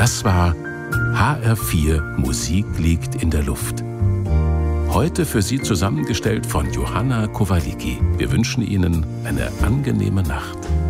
Das war HR4 Musik liegt in der Luft. Heute für Sie zusammengestellt von Johanna Kowaliki. Wir wünschen Ihnen eine angenehme Nacht.